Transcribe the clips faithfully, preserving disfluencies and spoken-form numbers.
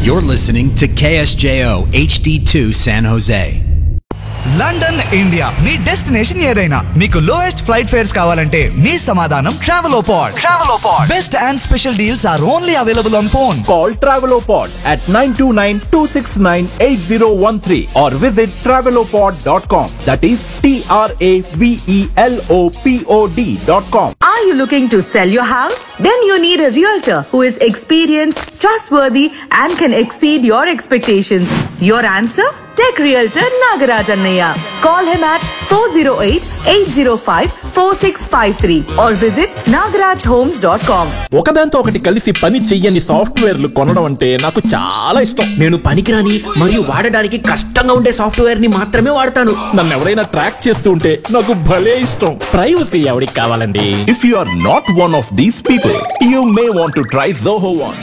You're listening to K S J O H D two San Jose. London India me destination ఏదైనా మీకు lowest flight fares కావాలంటే మీ సమాధానం Travelopod. Travelopod best and special deals are only available on phone. Call Travelopod at nine two nine, two six nine, eight zero one three or visit travelopod dot com. That is T R A V E L O P O D dot com. Are you looking to sell your house? Then you need a realtor who is experienced, trustworthy and can exceed your expectations. Your answer? Tech Realtor Nagaraj Annaya. Call him at four oh eight, eight oh five, four six five three or visit nagaraj homes dot com. ఒకదాంతో ఒకటి కలిసి పని చెయ్యని సాఫ్ట్వేర్లు కొనడం అంటే నాకు చాలా ఇష్టం. నేను పనికిరాని మరియు వాడడానికి కష్టంగా ఉండే సాఫ్ట్వేర్ ని మాత్రమే వాడతాను. నన్ను ఎవరైనా ట్రాక్ చేస్తూ ఉంటే నాకు భలే ఇష్టం. ప్రైవసీ ఎవరికి కావాలండి? If you are not one of these people, you may want to try Zoho One.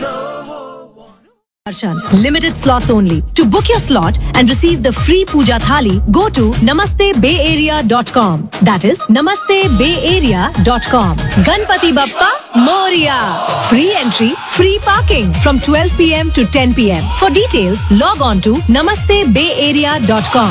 Limited slots only. To book your slot and receive the free puja thali, go to namaste bay area dot com. That is namaste bay area dot com. Ganpati Bappa Moria. Free entry, free parking from twelve p m to ten p m. For details, log on to namaste bay area dot com.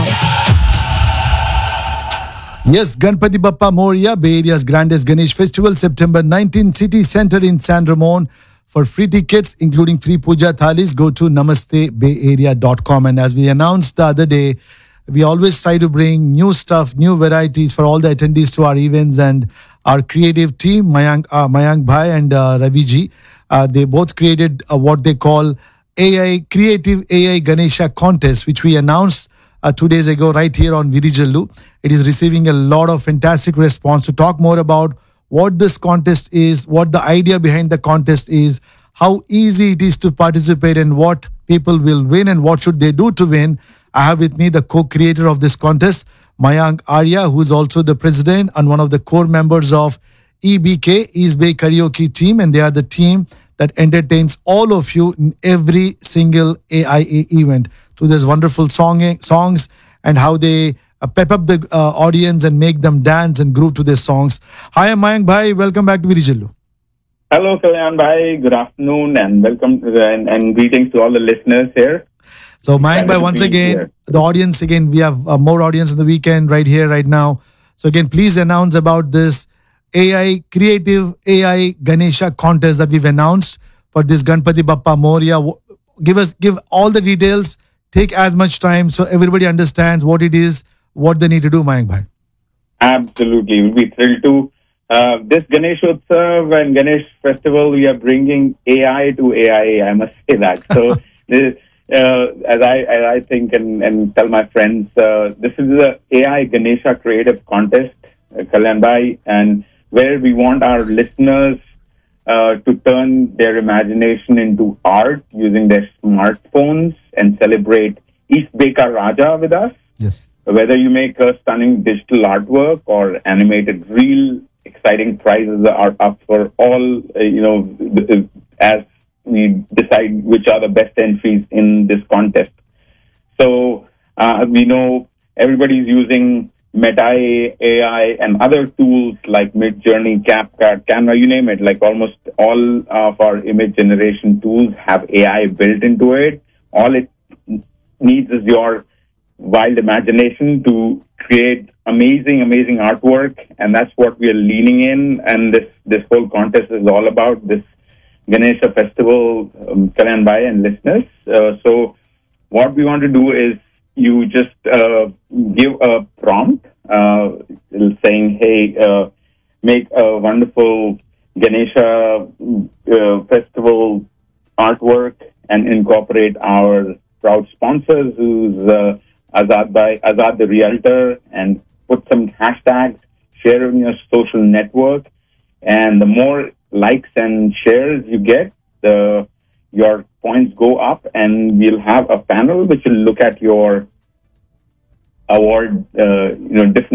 Yes, Ganpati Bappa Moria, Bay Area's grandest Ganesh festival, September nineteenth, City Center in San Ramon. For free tickets, including free puja thalis, go to namaste bay area dot com. And as we announced the other day, we always try to bring new stuff, new varieties for all the attendees to our events. And our creative team, Mayank, uh, Mayank Bhai and uh, Ravi Ji, uh, they both created uh, what they call A I, Creative A I Ganesha Contest, which we announced uh, two days ago right here on Virijallu. It is receiving a lot of fantastic response. To talk more about what this contest is, what the idea behind the contest is, how easy it is to participate and what people will win and what should they do to win. I have with me the co-creator of this contest, Mayank Arya, who is also the president and one of the core members of E B K, East Bay Karaoke team, and they are the team that entertains all of you in every single A I A event through this wonderful song, songs and how they Uh, pep up the uh, audience and make them dance and groove to their songs. Hi, I'm Mayank Bhai. Welcome back to Virijallu. Hello, Kalyan Bhai. Good afternoon and welcome to the, and, and greetings to all the listeners here. So, Mayank Bhai, once again, here. The audience, again, we have uh, more audience in the weekend right here, right now. So, again, please announce about this A I, Creative A I Ganesha contest that we've announced for this Ganpati Bappa Moria. Give us, give all the details. Take as much time so everybody understands what it is, what they need to do, Mayank Bhai. Absolutely. We'll be thrilled to. Uh, this Ganesh Utsav and Ganesh Festival, we are bringing A I to A I A, I must say that. So, this, uh, as I as I think and, and tell my friends, uh, this is the A I Ganesha Creative Contest, uh, Kalyan Bhai, and where we want our listeners uh, to turn their imagination into art using their smartphones and celebrate East Beka Raja with us. Yes. Whether you make a stunning digital artwork or animated reel, exciting prizes are up for all, uh, you know, as we decide which are the best entries in this contest. So, uh, we know everybody's using Meta A I and other tools like Midjourney, CapCut, Canva, you name it. Like almost all of our image generation tools have A I built into it. All it needs is your wild imagination to create amazing, amazing artwork. And that's what we are leaning in. And this, this whole contest is all about this Ganesha Festival, um, Kalyan Bhai and listeners. Uh, so what we want to do is you just uh, give a prompt uh, saying, hey, uh, make a wonderful Ganesha uh, Festival artwork and incorporate our proud sponsors who's uh, Azad by Azad the Realtor, and put some hashtags, share in your social network, and the more likes and shares you get, the your points go up, and we'll have a panel which will look at your award, uh, you know, different